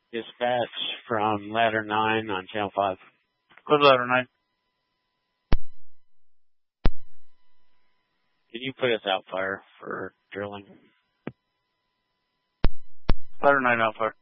Dispatch from Ladder 9 on Channel 5. Go to Ladder 9. Can you put us out fire for drilling? Ladder 9 out fire.